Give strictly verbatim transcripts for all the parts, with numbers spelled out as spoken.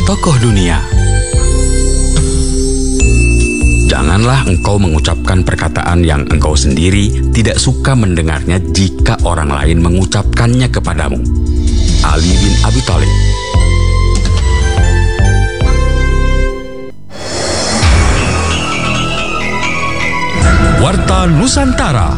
tokoh dunia. Janganlah engkau mengucapkan perkataan yang engkau sendiri tidak suka mendengarnya jika orang lain mengucapkannya kepadamu. Ali bin Abi Thalib. Warta Nusantara.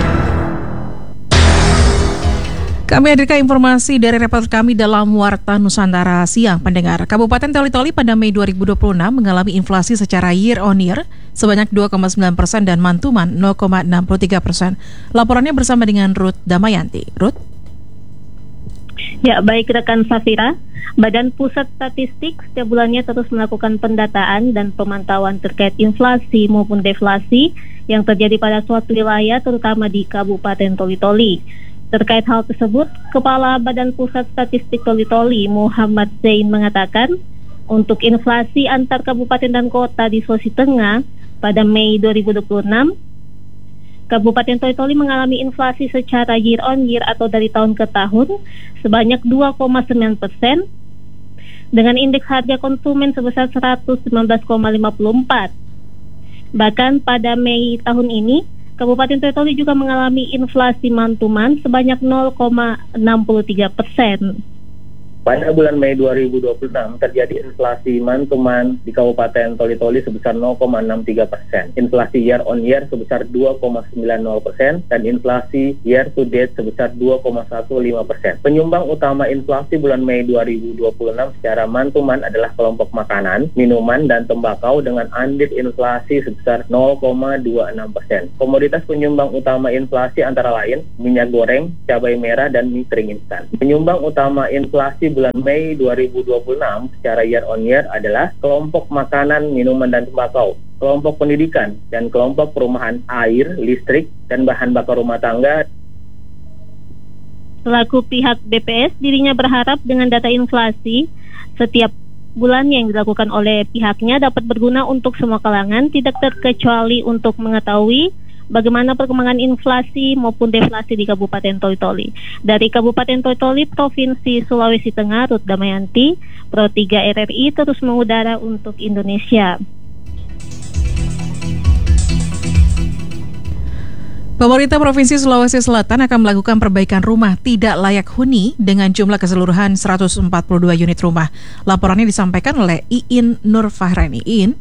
Kami hadirkan informasi dari reporter kami dalam Warta Nusantara siang, pendengar. Kabupaten Toli-Toli pada Mei dua ribu dua puluh enam mengalami inflasi secara year on year sebanyak dua koma sembilan persen dan Mantuman nol koma enam tiga persen. Laporannya bersama dengan Ruth Damayanti. Ruth? Ya, baik rekan Safira. Badan Pusat Statistik setiap bulannya terus melakukan pendataan dan pemantauan terkait inflasi maupun deflasi yang terjadi pada suatu wilayah, terutama di Kabupaten Toli-Toli. Terkait hal tersebut, Kepala Badan Pusat Statistik Toli-Toli Muhammad Zain mengatakan, untuk inflasi antar kabupaten dan kota di Sulawesi Tengah pada Mei dua ribu dua puluh enam, Kabupaten Toli-Toli mengalami inflasi secara year on year atau dari tahun ke tahun sebanyak dua koma sembilan persen dengan indeks harga konsumen sebesar seratus sembilan belas koma lima empat. Bahkan pada Mei tahun ini, Kabupaten Toli-Toli juga mengalami inflasi Mantuman sebanyak nol koma enam tiga persen. Pada bulan Mei dua ribu dua puluh enam terjadi inflasi Mantuman di Kabupaten Toli-Toli sebesar nol koma enam tiga persen, inflasi year on year sebesar dua koma sembilan nol persen, dan inflasi year to date sebesar dua koma satu lima persen. Penyumbang utama inflasi bulan Mei dua ribu dua puluh enam secara Mantuman adalah kelompok makanan, minuman, dan tembakau dengan andil inflasi sebesar nol koma dua enam persen. Komoditas penyumbang utama inflasi antara lain minyak goreng, cabai merah, dan mie kering instan. Penyumbang utama inflasi bulan Mei dua ribu dua puluh enam secara year on year adalah kelompok makanan, minuman, dan tembakau, kelompok pendidikan, dan kelompok perumahan, air, listrik, dan bahan bakar rumah tangga. Selaku pihak B P S, dirinya berharap dengan data inflasi setiap bulannya yang dilakukan oleh pihaknya dapat berguna untuk semua kalangan, tidak terkecuali untuk mengetahui bagaimana perkembangan inflasi maupun deflasi di Kabupaten Toli-Toli. Dari Kabupaten Toli-Toli, Provinsi Sulawesi Tengah, Ruth Damayanti, Pro tiga R R I terus mengudara untuk Indonesia. Pemerintah Provinsi Sulawesi Selatan akan melakukan perbaikan rumah tidak layak huni dengan jumlah keseluruhan seratus empat puluh dua unit rumah. Laporannya disampaikan oleh Iin Nur Fahrani. Iin?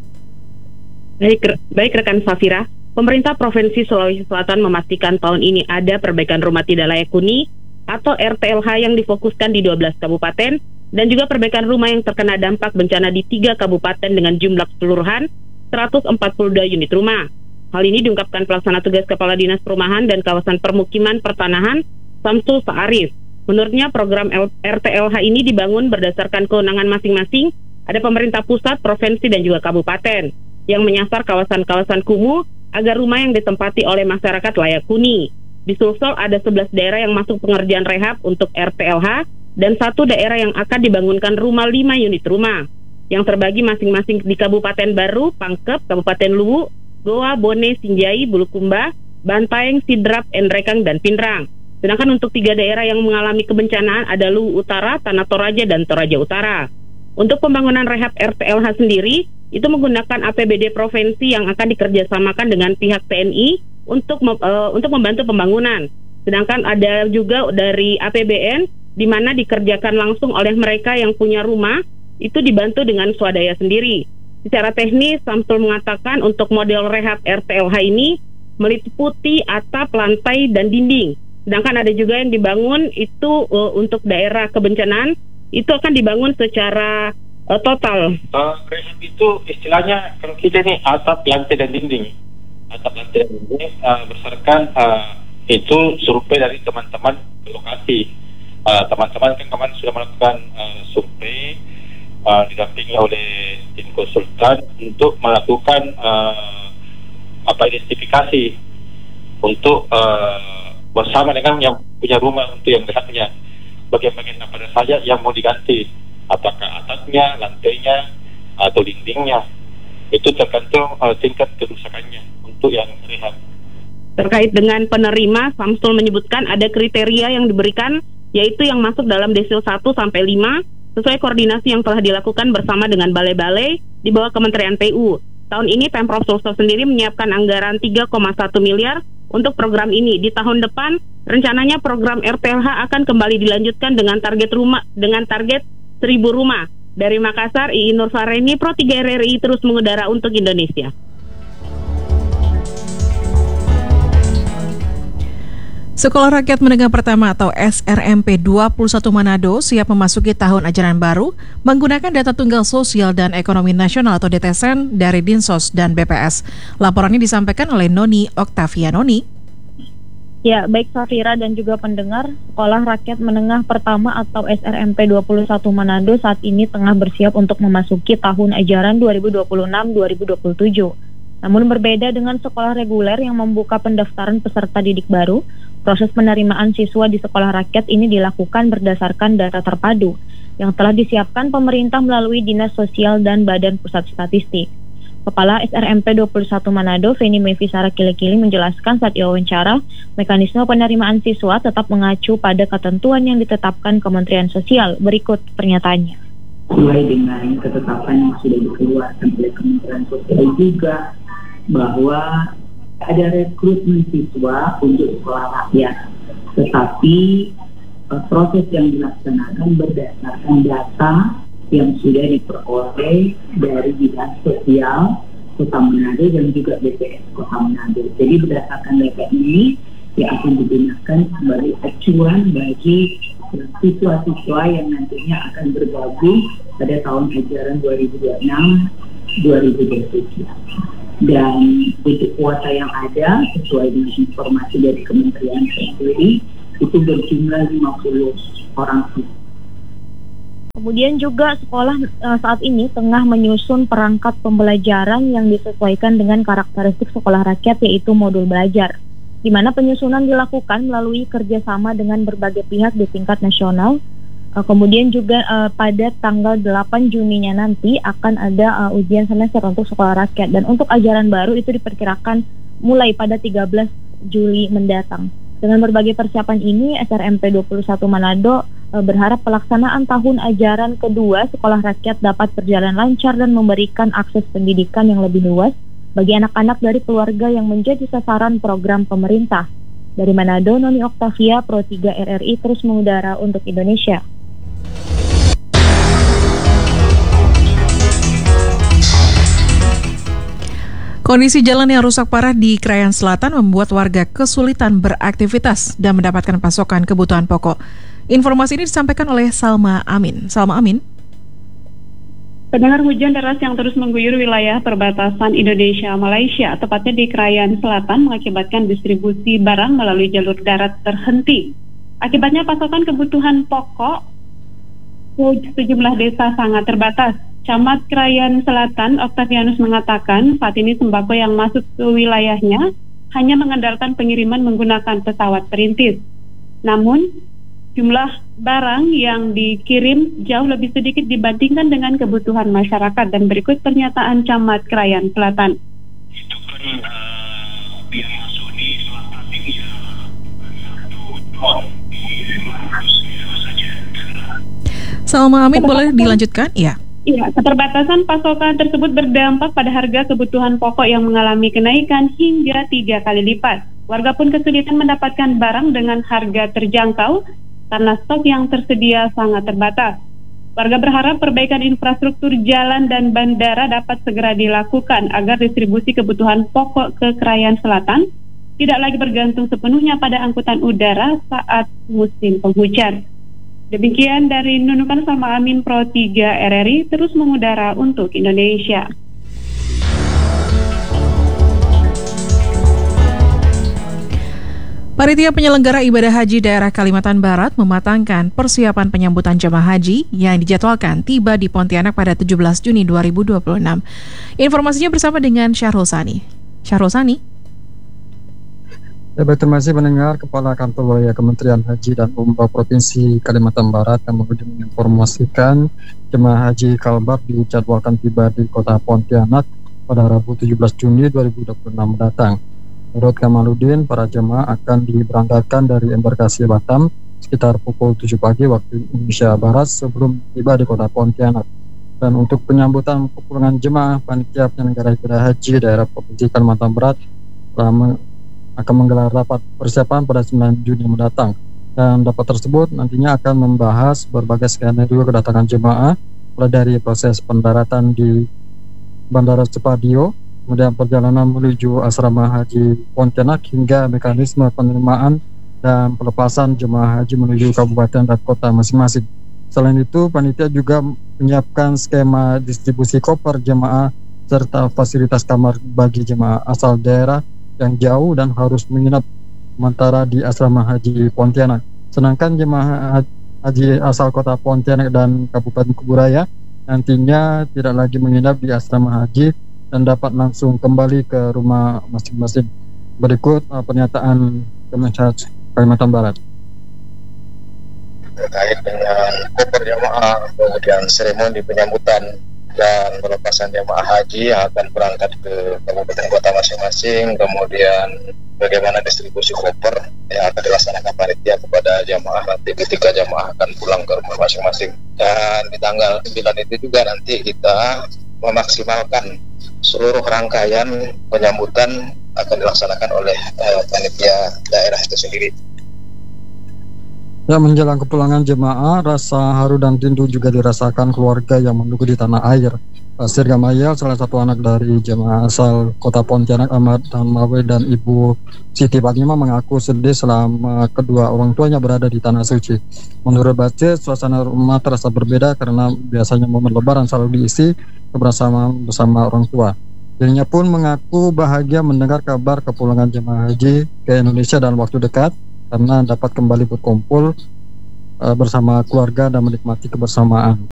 Baik, baik rekan Safira. Pemerintah Provinsi Sulawesi Selatan memastikan tahun ini ada perbaikan rumah tidak layak huni atau R T L H yang difokuskan di dua belas kabupaten dan juga perbaikan rumah yang terkena dampak bencana di tiga kabupaten dengan jumlah keseluruhan seratus empat puluh dua unit rumah. Hal ini diungkapkan Pelaksana Tugas Kepala Dinas Perumahan dan Kawasan Permukiman Pertanahan Samsul Sa'arif. Menurutnya program R T L H ini dibangun berdasarkan kewenangan masing-masing, ada pemerintah pusat, provinsi, dan juga kabupaten yang menyasar kawasan-kawasan kumuh agar rumah yang ditempati oleh masyarakat layak huni. Di Sulsel ada sebelas daerah yang masuk pengerjaan rehab untuk R T L H dan satu daerah yang akan dibangunkan rumah lima unit rumah yang terbagi masing-masing di Kabupaten Baru, Pangkep, Kabupaten Luwu, Goa, Bone, Sinjai, Bulukumba, Bantaeng, Sidrap, Enrekang, dan Pindrang. Sedangkan untuk tiga daerah yang mengalami kebencanaan ada Luwu Utara, Tanah Toraja, dan Toraja Utara. Untuk pembangunan rehab R T L H sendiri, itu menggunakan A P B D provinsi yang akan dikerjasamakan dengan pihak T N I untuk uh, untuk membantu pembangunan. Sedangkan ada juga dari A P B N di mana dikerjakan langsung oleh mereka yang punya rumah, itu dibantu dengan swadaya sendiri. Secara teknis, Samsul mengatakan untuk model rehab R T L H ini meliputi atap, lantai, dan dinding. Sedangkan ada juga yang dibangun itu uh, untuk daerah kebencanaan, itu akan dibangun secara Uh, total. Uh, rehab itu istilahnya kalau kita ini atap, lantai, dan dinding. Atap, lantai, dan dinding uh, berdasarkan uh, itu survei dari teman-teman lokasi. Uh, teman-teman kan kemarin sudah melakukan uh, survei uh, didampingi oleh tim konsultan untuk melakukan uh, apa identifikasi untuk uh, bersama dengan yang punya rumah untuk yang rehabnya. Bagian-bagian apa saja yang mau diganti, apakah atapnya, lantainya, atau dindingnya. Itu tergantung uh, tingkat kerusakannya untuk yang rehab. Terkait dengan penerima, Samsul menyebutkan ada kriteria yang diberikan, yaitu yang masuk dalam desil satu sampai lima, sesuai koordinasi yang telah dilakukan bersama dengan balai-balai di bawah Kementerian P U. Tahun ini Pemprov Sulsel sendiri menyiapkan anggaran tiga koma satu miliar untuk program ini. Di tahun depan rencananya program R T L H akan kembali dilanjutkan dengan target rumah dengan target seribu rumah. Dari Makassar, Iin Nurfareni, Pro tiga R R I terus mengudara untuk Indonesia. Sekolah Rakyat Menengah Pertama atau S R M P dua puluh satu Manado siap memasuki tahun ajaran baru menggunakan data tunggal sosial dan ekonomi nasional atau D T S N dari Dinsos dan B P S. Laporannya disampaikan oleh Noni Oktavianoni. Ya, baik Safira dan juga pendengar, Sekolah Rakyat Menengah Pertama atau S R M P dua puluh satu Manado saat ini tengah bersiap untuk memasuki tahun ajaran dua ribu dua puluh enam dua ribu dua puluh tujuh. Namun berbeda dengan sekolah reguler yang membuka pendaftaran peserta didik baru, proses penerimaan siswa di sekolah rakyat ini dilakukan berdasarkan data terpadu yang telah disiapkan pemerintah melalui Dinas Sosial dan Badan Pusat Statistik. Kepala S R M P dua puluh satu Manado, Feni Mevisara Kilikili menjelaskan saat wawancara, mekanisme penerimaan siswa tetap mengacu pada ketentuan yang ditetapkan Kementerian Sosial. Berikut pernyataannya. Sesuai dengan ketetapan yang sudah dikeluarkan oleh Kementerian Sosial juga bahwa ada rekrutmen siswa untuk sekolah rakyat, tetapi uh, proses yang dilaksanakan berdasarkan data yang sudah diperoleh dari Dinas Sosial Kota Manado dan juga B P S Kota Manado. Jadi berdasarkan data ini yang akan digunakan sebagai acuan bagi siswa-siswa yang nantinya akan bergabung pada tahun ajaran dua ribu dua puluh enam dua ribu dua puluh tujuh. Dan untuk kuota yang ada sesuai dengan informasi dari Kementerian sendiri itu berjumlah lima puluh orang siswa. Kemudian juga sekolah uh, saat ini tengah menyusun perangkat pembelajaran yang disesuaikan dengan karakteristik sekolah rakyat, yaitu modul belajar, di mana penyusunan dilakukan melalui kerjasama dengan berbagai pihak di tingkat nasional. Uh, kemudian juga uh, pada tanggal delapan Juninya nanti akan ada uh, ujian semester untuk sekolah rakyat, dan untuk ajaran baru itu diperkirakan mulai pada tiga belas Juli mendatang. Dengan berbagai persiapan ini, S R M P dua puluh satu Manado uh, berharap pelaksanaan tahun ajaran kedua sekolah rakyat dapat berjalan lancar dan memberikan akses pendidikan yang lebih luas bagi anak-anak dari keluarga yang menjadi sasaran program pemerintah. Dari Manado, Noni Oktavia, Pro tiga R R I terus mengudara untuk Indonesia. Kondisi jalan yang rusak parah di Krayan Selatan membuat warga kesulitan beraktivitas dan mendapatkan pasokan kebutuhan pokok. Informasi ini disampaikan oleh Salma Amin. Salma Amin. Pendengar, hujan deras yang terus mengguyur wilayah perbatasan Indonesia-Malaysia, tepatnya di Krayan Selatan, mengakibatkan distribusi barang melalui jalur darat terhenti. Akibatnya pasokan kebutuhan pokok sejumlah desa sangat terbatas. Camat Krayan Selatan, Oktavianus, mengatakan saat ini sembako yang masuk ke wilayahnya hanya mengandalkan pengiriman menggunakan pesawat perintis. Namun, jumlah barang yang dikirim jauh lebih sedikit dibandingkan dengan kebutuhan masyarakat. Dan berikut pernyataan Camat Krayan Selatan. Itu kan uh, yang masuk di selatan ini ya satu ton di lima ratus kilo saja. Salma Amin, boleh dilanjutkan? Ya. Iya, keterbatasan pasokan tersebut berdampak pada harga kebutuhan pokok yang mengalami kenaikan hingga tiga kali lipat. Warga pun kesulitan mendapatkan barang dengan harga terjangkau karena stok yang tersedia sangat terbatas. Warga berharap perbaikan infrastruktur jalan dan bandara dapat segera dilakukan agar distribusi kebutuhan pokok ke Krayan Selatan tidak lagi bergantung sepenuhnya pada angkutan udara saat musim penghujan. Demikian dari Nunukan, Salma Amin, Pro tiga R R I terus mengudara untuk Indonesia. Panitia penyelenggara ibadah haji daerah Kalimantan Barat mematangkan persiapan penyambutan jemaah haji yang dijadwalkan tiba di Pontianak pada tujuh belas Juni dua ribu dua puluh enam. Informasinya bersama dengan Syahrul Sani. Syahrul Sani. Ya, baik, terima kasih pendengar. Kepala Kantor Wilayah Kementerian Haji dan Umroh Provinsi Kalimantan Barat yang menginformasikan jemaah haji Kalbar dijadwalkan tiba di Kota Pontianak pada Rabu tujuh belas Juni dua ribu dua puluh enam mendatang. Menurut Kamaludin, para jemaah akan diberangkatkan dari embarkasi Batam sekitar pukul tujuh pagi waktu Indonesia Barat sebelum tiba di kota Pontianak. Dan untuk penyambutan kepulangan jemaah, panitia penyelenggara ibadah haji daerah Provinsi Kalimantan Barat akan menggelar rapat persiapan pada sembilan Juni mendatang. Dan rapat tersebut nantinya akan membahas berbagai skenario kedatangan jemaah, mulai dari proses pendaratan di Bandara Supadio, kemudian perjalanan menuju asrama haji Pontianak, hingga mekanisme penerimaan dan pelepasan jemaah haji menuju kabupaten dan kota masing-masing. Selain itu, panitia juga menyiapkan skema distribusi koper jemaah serta fasilitas kamar bagi jemaah asal daerah yang jauh dan harus menginap sementara di asrama haji Pontianak. Sedangkan jemaah haji asal kota Pontianak dan Kabupaten Kuburaya nantinya tidak lagi menginap di asrama haji dan dapat langsung kembali ke rumah masing-masing. Berikut uh, pernyataan Kemenhaj Kalimantan Barat. Terkait dengan koper jamaah, kemudian seremoni penyambutan dan pelepasan jamaah haji yang akan berangkat ke kabupaten kota masing-masing, kemudian bagaimana distribusi koper yang akan dilaksanakan panitia kepada jamaah nanti ketika jamaah akan pulang ke rumah masing-masing. Dan di tanggal sembilan itu juga nanti kita memaksimalkan seluruh rangkaian penyambutan akan dilaksanakan oleh uh, panitia daerah itu sendiri. Ya, menjelang kepulangan jemaah, rasa haru dan rindu juga dirasakan keluarga yang menunggu di tanah air. Pasir Gamayel, salah satu anak dari jemaah asal kota Pontianak, Ahmad Mawe dan Ibu Siti Fatimah, mengaku sedih selama kedua orang tuanya berada di tanah suci. Menurut Basir, suasana rumah terasa berbeda karena biasanya momen lebaran selalu diisi kebersamaan bersama orang tua. Dirinya pun mengaku bahagia mendengar kabar kepulangan jemaah haji ke Indonesia dalam waktu dekat, karena dapat kembali berkumpul uh, bersama keluarga dan menikmati kebersamaan.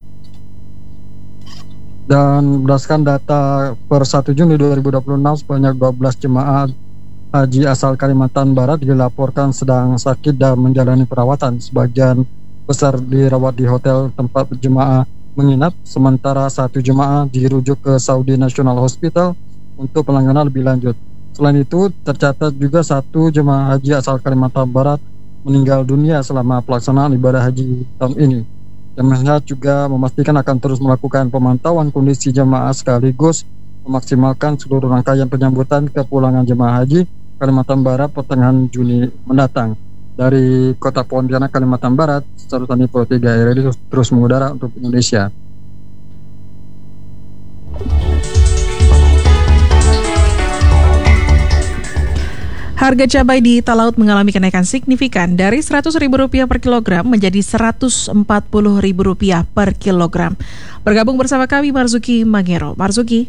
Dan berdasarkan data per satu Juni dua ribu dua puluh enam, sebanyak dua belas jemaah haji asal Kalimantan Barat dilaporkan sedang sakit dan menjalani perawatan. Sebagian besar dirawat di hotel tempat jemaah menginap, sementara satu jemaah dirujuk ke Saudi National Hospital untuk penanganan lebih lanjut. Selain itu, tercatat juga satu jemaah haji asal Kalimantan Barat meninggal dunia selama pelaksanaan ibadah haji tahun ini. Kemenhaj juga memastikan akan terus melakukan pemantauan kondisi jemaah sekaligus memaksimalkan seluruh rangkaian penyambutan kepulangan jemaah haji Kalimantan Barat pertengahan Juni mendatang. Dari kota Pontianak, Kalimantan Barat, Sarutani Pro tiga R R I terus mengudara untuk Indonesia. Harga cabai di Talaut mengalami kenaikan signifikan dari seratus ribu rupiah per kilogram menjadi seratus empat puluh ribu rupiah per kilogram. Bergabung bersama kami Marzuki Mangero. Marzuki.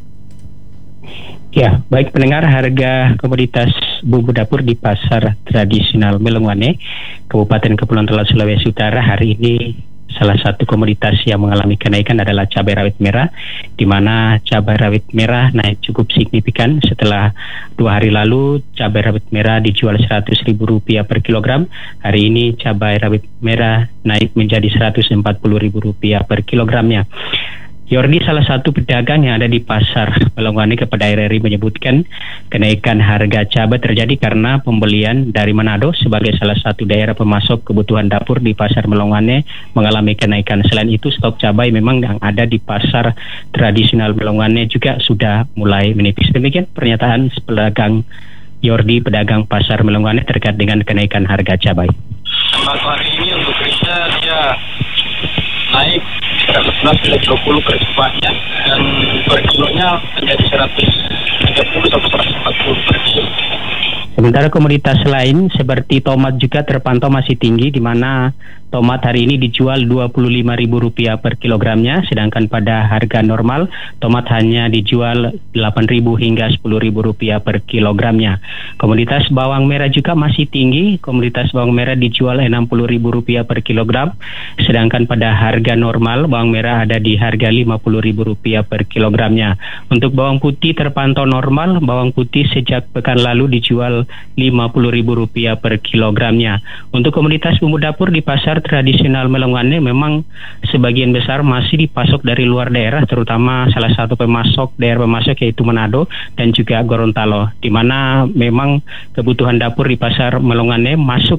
Ya, baik pendengar, harga komoditas bumbu dapur di pasar tradisional Melongwane, Kabupaten Kepulauan Talaut, Sulawesi Utara hari ini salah satu komoditas yang mengalami kenaikan adalah cabai rawit merah, di mana cabai rawit merah naik cukup signifikan setelah dua hari lalu cabai rawit merah dijual seratus ribu rupiah per kilogram. Hari ini cabai rawit merah naik menjadi seratus empat puluh ribu rupiah per kilogramnya. Yordi, salah satu pedagang yang ada di pasar Melongwane kepada R R I, menyebutkan kenaikan harga cabai terjadi karena pembelian dari Manado sebagai salah satu daerah pemasok kebutuhan dapur di pasar Melongwane mengalami kenaikan. Selain itu, stok cabai memang yang ada di pasar tradisional Melongwane juga sudah mulai menipis. Demikian pernyataan pedagang Yordi, pedagang pasar Melongwane, terkait dengan kenaikan harga cabai. Hari ini untuk riset ya naik seratus dua puluh per cepatnya, dan per kilonya menjadi seratus tiga puluh sampai seratus empat puluh per kilo. Sementara komoditas lain seperti tomat juga terpantau masih tinggi, di mana tomat hari ini dijual dua puluh lima ribu rupiah per kilogramnya, sedangkan pada harga normal tomat hanya dijual delapan ribu hingga sepuluh ribu rupiah per kilogramnya. Komoditas bawang merah juga masih tinggi, komoditas bawang merah dijual enam puluh ribu rupiah per kilogram, sedangkan pada harga normal bawang merah ada di harga lima puluh ribu rupiah per kilogramnya. Untuk bawang putih terpantau normal, bawang putih sejak pekan lalu dijual lima puluh ribu rupiah per kilogramnya. Untuk komoditas bumbu dapur di pasar tradisional Melongwane memang sebagian besar masih dipasok dari luar daerah, terutama salah satu pemasok daerah pemasok yaitu Manado dan juga Gorontalo, di mana memang kebutuhan dapur di pasar Melongwane masuk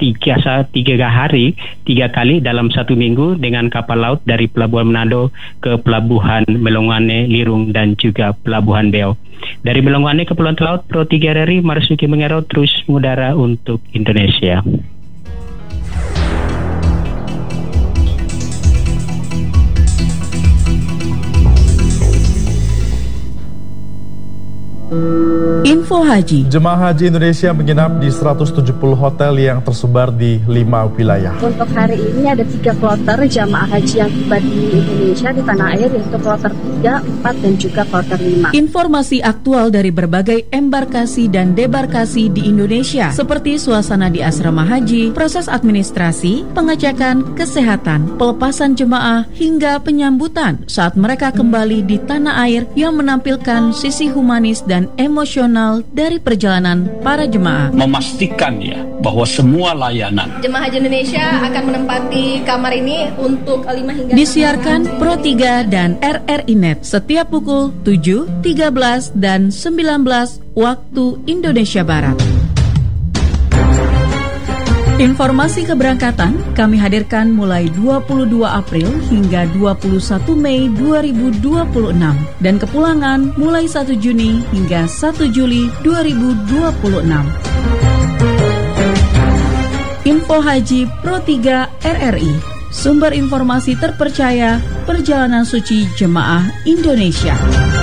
tiga, tiga hari, tiga kali dalam satu minggu dengan kapal laut dari Pelabuhan Manado ke Pelabuhan Melongwane, Lirung, dan juga Pelabuhan Beo. Dari Melongwane ke Kepulauan Laut, Pro tiga R R I Marsuki Mengero terus mengudara untuk Indonesia. Info Haji. Jemaah haji Indonesia menginap di seratus tujuh puluh hotel yang tersebar di lima wilayah. Untuk hari ini ada tiga kloter jemaah haji yang tiba di Indonesia di tanah air, yaitu kloter tiga, empat, dan juga kloter lima. Informasi aktual dari berbagai embarkasi dan debarkasi di Indonesia, seperti suasana di asrama haji, proses administrasi, pengecekan, kesehatan, pelepasan jemaah, hingga penyambutan saat mereka kembali di tanah air yang menampilkan sisi humanis dan emosional dari perjalanan para jemaah. Memastikan ya bahwa semua layanan jemaah haji Indonesia akan menempati kamar ini untuk lima hingga disiarkan Pro tiga dan R R I Net setiap pukul tujuh, tiga belas, dan sembilan belas waktu Indonesia Barat. Informasi keberangkatan kami hadirkan mulai dua puluh dua April hingga dua puluh satu Mei dua ribu dua puluh enam dan kepulangan mulai satu Juni hingga satu Juli dua ribu dua puluh enam. Info Haji Pro tiga R R I, sumber informasi terpercaya perjalanan suci jemaah Indonesia.